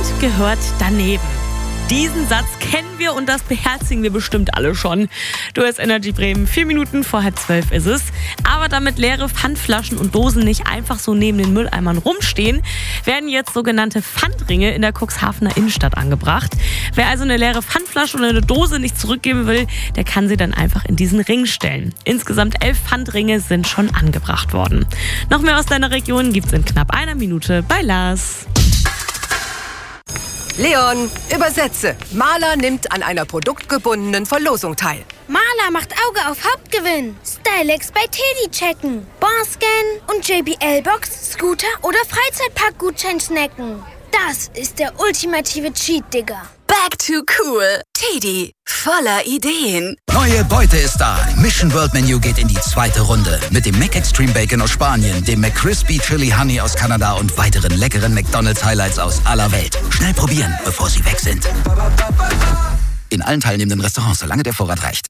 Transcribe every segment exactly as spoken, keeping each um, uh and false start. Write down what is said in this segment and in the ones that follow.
und gehört daneben. Diesen Satz kennen wir und das beherzigen wir bestimmt alle schon. Du hast Energy Bremen, vier Minuten vor halb zwölf ist es. Aber damit leere Pfandflaschen und Dosen nicht einfach so neben den Mülleimern rumstehen, werden jetzt sogenannte Pfandringe in der Cuxhavener Innenstadt angebracht. Wer also eine leere Pfandflasche oder eine Dose nicht zurückgeben will, der kann sie dann einfach in diesen Ring stellen. Insgesamt elf Pfandringe sind schon angebracht worden. Noch mehr aus deiner Region gibt's in knapp einer Minute bei Lars. Leon, übersetze. Maler nimmt an einer produktgebundenen Verlosung teil. Maler macht Auge auf Hauptgewinn. Stylex bei Teddy checken. Barscan und J B L-Box, Scooter oder Freizeitpark-Gutschein snacken. Das ist der ultimative Cheat, Digga. Back to cool. Teddy, voller Ideen. Neue Beute ist da. Mission World Menu geht in die zweite Runde. Mit dem Mac Extreme Bacon aus Spanien, dem McCrispy Chili Honey aus Kanada und weiteren leckeren McDonald's Highlights aus aller Welt. Schnell probieren, bevor sie weg sind. In allen teilnehmenden Restaurants, solange der Vorrat reicht.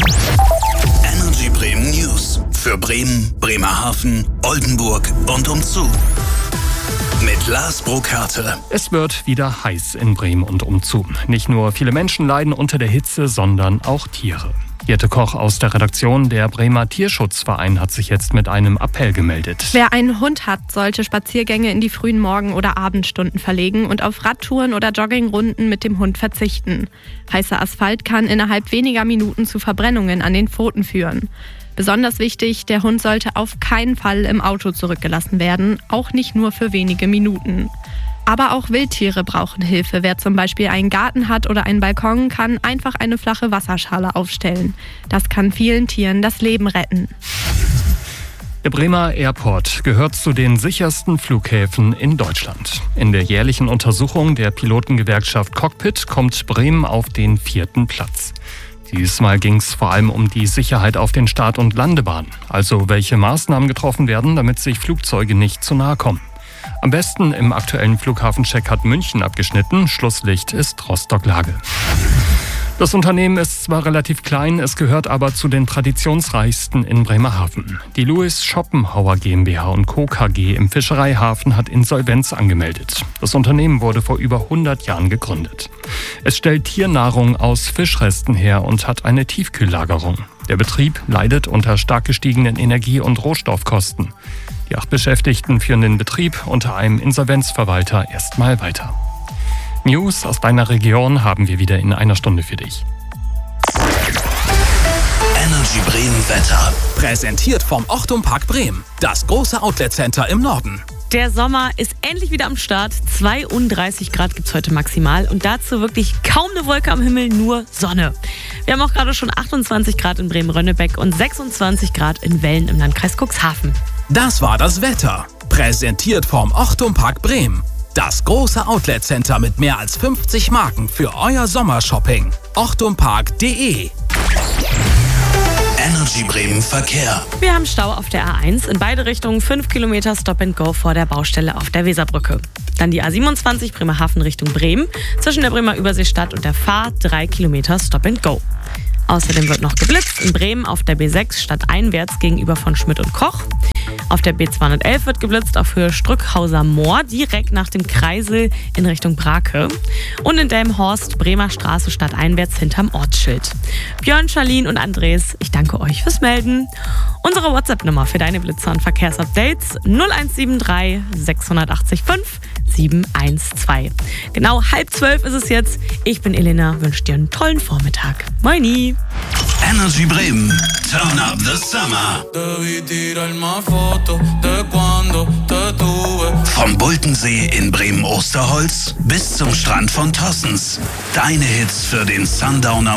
Energy Bremen News. Für Bremen, Bremerhaven, Oldenburg und umzu. Mit Lars Brokarte. Es wird wieder heiß in Bremen und umzu. Nicht nur viele Menschen leiden unter der Hitze, sondern auch Tiere. Jette Koch aus der Redaktion, der Bremer Tierschutzverein, hat sich jetzt mit einem Appell gemeldet. Wer einen Hund hat, sollte Spaziergänge in die frühen Morgen- oder Abendstunden verlegen und auf Radtouren oder Joggingrunden mit dem Hund verzichten. Heißer Asphalt kann innerhalb weniger Minuten zu Verbrennungen an den Pfoten führen. Besonders wichtig, der Hund sollte auf keinen Fall im Auto zurückgelassen werden, auch nicht nur für wenige Minuten. Aber auch Wildtiere brauchen Hilfe. Wer zum Beispiel einen Garten hat oder einen Balkon, kann einfach eine flache Wasserschale aufstellen. Das kann vielen Tieren das Leben retten. Der Bremer Airport gehört zu den sichersten Flughäfen in Deutschland. In der jährlichen Untersuchung der Pilotengewerkschaft Cockpit kommt Bremen auf den vierten Platz. Diesmal ging es vor allem um die Sicherheit auf den Start- und Landebahnen, also welche Maßnahmen getroffen werden, damit sich Flugzeuge nicht zu nahe kommen. Am besten im aktuellen Flughafencheck hat München abgeschnitten, Schlusslicht ist Rostock-Lage. Das Unternehmen ist zwar relativ klein, es gehört aber zu den traditionsreichsten in Bremerhaven. Die Louis Schopenhauer GmbH und Co. K G im Fischereihafen hat Insolvenz angemeldet. Das Unternehmen wurde vor über hundert Jahren gegründet. Es stellt Tiernahrung aus Fischresten her und hat eine Tiefkühllagerung. Der Betrieb leidet unter stark gestiegenen Energie- und Rohstoffkosten. Die acht Beschäftigten führen den Betrieb unter einem Insolvenzverwalter erstmal weiter. News aus deiner Region haben wir wieder in einer Stunde für dich. Energy Bremen Wetter. Präsentiert vom Ochtum Park Bremen. Das große Outlet-Center im Norden. Der Sommer ist endlich wieder am Start. zweiunddreißig Grad gibt's heute maximal und dazu wirklich kaum eine Wolke am Himmel, nur Sonne. Wir haben auch gerade schon achtundzwanzig Grad in Bremen-Rönnebeck und sechsundzwanzig Grad in Wellen im Landkreis Cuxhaven. Das war das Wetter. Präsentiert vom Ochtum Park Bremen. Das große Outlet-Center mit mehr als fünfzig Marken für euer Sommershopping. ochtumpark punkt de. Energy Bremen Verkehr. Wir haben Stau auf der A eins, in beide Richtungen fünf Kilometer Stop and Go vor der Baustelle auf der Weserbrücke. Dann die A siebenundzwanzig Bremerhaven Richtung Bremen, zwischen der Bremer Überseestadt und der Fahr drei Kilometer Stop and Go. Außerdem wird noch geblitzt in Bremen auf der B sechs stadteinwärts gegenüber von Schmidt und Koch. Auf der B zweihundertelf wird geblitzt auf Höhe Strückhauser Moor, direkt nach dem Kreisel in Richtung Brake. Und in Delmenhorst, Bremer Straße stadteinwärts hinterm Ortsschild. Björn, Charlene und Andres, ich danke euch fürs Melden. Unsere WhatsApp-Nummer für deine Blitzer und Verkehrsupdates null eins sieben drei sechs acht fünf sieben eins zwei. Genau halb zwölf ist es jetzt. Ich bin Elena, wünsche dir einen tollen Vormittag. Moini! Energy Bremen. Turn up the summer. Vom Bultensee in Bremen-Osterholz bis zum Strand von Tossens. Deine Hits für den Sundowner